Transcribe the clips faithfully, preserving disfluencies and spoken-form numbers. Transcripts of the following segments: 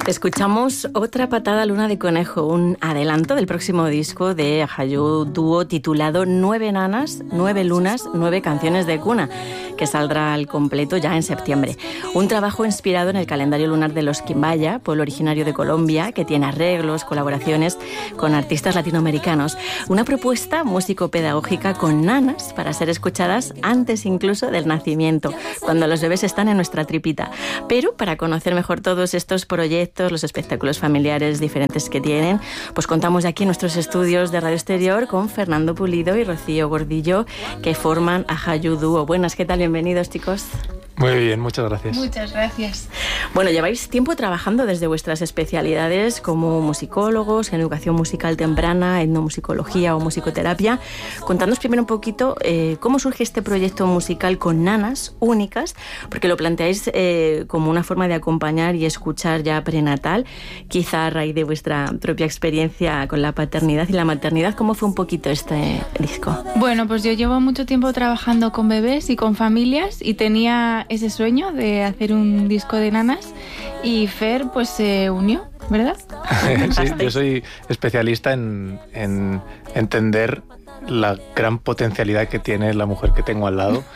Escuchamos Otra patada luna de conejo, un adelanto del próximo disco de Ajayú Dúo titulado Nueve nanas, nueve lunas, nueve canciones de cuna, que saldrá al completo ya en septiembre. Un trabajo inspirado en el calendario lunar de los Quimbaya, pueblo originario de Colombia, que tiene arreglos, colaboraciones con artistas latinoamericanos. Una propuesta músico-pedagógica con nanas para ser escuchadas antes incluso del nacimiento, cuando los bebés están en nuestra tripita. Pero para conocer mejor todos estos proyectos, los espectáculos familiares diferentes que tienen, pues contamos aquí en nuestros estudios de Radio Exterior con Fernando Pulido y Rocío Gordillo, que forman Ajayú Dúo. Buenas, ¿qué tal? Bienvenidos, chicos. Muy bien, muchas gracias. Muchas gracias. Bueno, lleváis tiempo trabajando desde vuestras especialidades como musicólogos, en educación musical temprana, etnomusicología o musicoterapia. Contadnos primero un poquito eh, cómo surge este proyecto musical con nanas únicas, porque lo planteáis eh, como una forma de acompañar y escuchar ya prenatal, quizá a raíz de vuestra propia experiencia con la paternidad y la maternidad. ¿Cómo fue un poquito este disco? Bueno, pues yo llevo mucho tiempo trabajando con bebés y con familias y tenía ese sueño de hacer un disco de nanas y Fer pues se unió, ¿verdad? Sí, yo soy especialista en, en entender la gran potencialidad que tiene la mujer que tengo al lado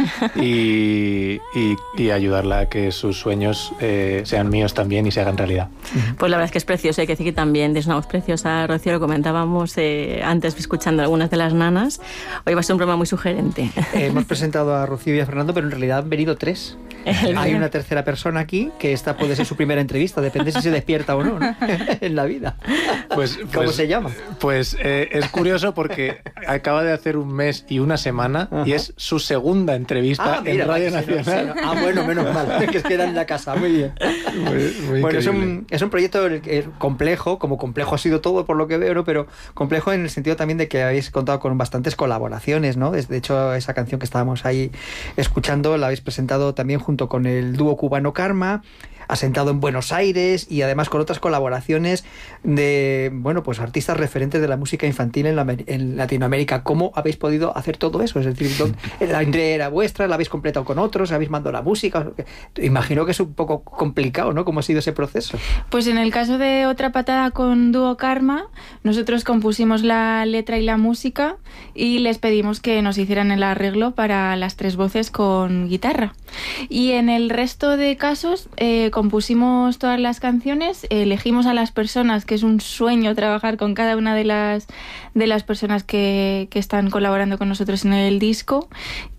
y, y, y ayudarla a que sus sueños eh, sean míos también y se hagan realidad. Pues la verdad es que es precioso, hay que decir que también es una voz preciosa, Rocío, lo comentábamos eh, antes escuchando algunas de las nanas. Hoy va a ser un programa muy sugerente. Eh, hemos presentado a Rocío y a Fernando, pero en realidad han venido tres. Hay una tercera persona aquí, que esta puede ser su primera entrevista, depende si se despierta o no, ¿no? En la vida. Pues, ¿Cómo pues, se llama? Pues eh, es curioso porque acaba de hacer un mes y una semana. Ajá. Y es su segunda entrevista ah, mira, en Radio Nacional. Si no, si no. Ah, bueno, menos mal, que es que era en la casa, muy bien. Muy, muy bueno, es un, es un proyecto complejo, como complejo ha sido todo por lo que veo, ¿no? Pero complejo en el sentido también de que habéis contado con bastantes colaboraciones, ¿no? De hecho, esa canción que estábamos ahí escuchando la habéis presentado también junto con el dúo cubano Karma, asentado en Buenos Aires y además con otras colaboraciones de, bueno, pues artistas referentes de la música infantil en, la, en Latinoamérica. ¿Cómo habéis podido hacer todo eso? Es decir, la idea era vuestra, la habéis completado con otros, habéis mandado la música. Imagino que es un poco complicado, ¿no? ¿Cómo ha sido ese proceso? Pues en el caso de Otra patada con dúo Karma, nosotros compusimos la letra y la música y les pedimos que nos hicieran el arreglo para las tres voces con guitarra. Y en el resto de casos, eh, compusimos todas las canciones, elegimos a las personas, que es un sueño trabajar con cada una de las, de las personas que, que están colaborando con nosotros en el disco,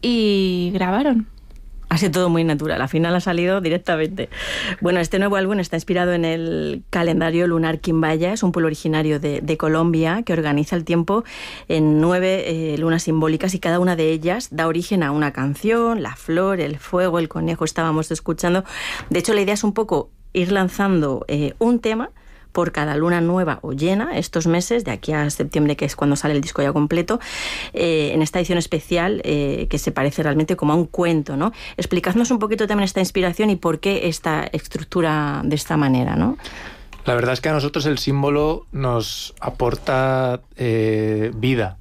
y grabaron. Ha sido todo muy natural, al final ha salido directamente. Bueno, este nuevo álbum está inspirado en el calendario lunar Quimbaya, es un pueblo originario de, de Colombia que organiza el tiempo en nueve eh, lunas simbólicas y cada una de ellas da origen a una canción, la flor, el fuego, el conejo, estábamos escuchando. De hecho, la idea es un poco ir lanzando eh, un tema por cada luna nueva o llena estos meses, de aquí a septiembre, que es cuando sale el disco ya completo, eh, en esta edición especial eh, que se parece realmente como a un cuento, ¿no? Explicadnos un poquito también esta inspiración y por qué esta estructura de esta manera, ¿no? La verdad es que a nosotros el símbolo nos aporta eh, vida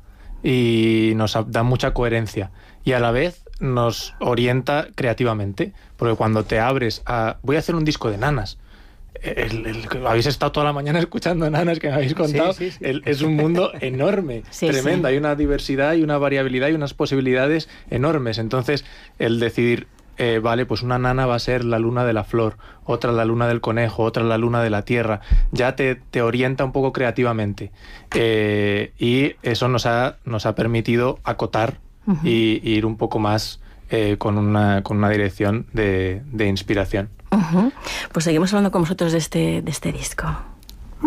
y nos da mucha coherencia y a la vez nos orienta creativamente, porque cuando te abres a... voy a hacer un disco de nanas. El, el, habéis estado toda la mañana escuchando nanas que me habéis contado. Sí, sí, sí. El, es un mundo enorme, sí, tremendo. Sí. Hay una diversidad y una variabilidad y unas posibilidades enormes. Entonces, el decidir, eh, vale, pues una nana va a ser la luna de la flor, otra la luna del conejo, otra la luna de la tierra, ya te, te orienta un poco creativamente. Eh, y eso nos ha, nos ha permitido acotar uh-huh. y, y ir un poco más eh, con, una, con una dirección de, de inspiración. Uh-huh. Pues seguimos hablando con vosotros de este, de este disco.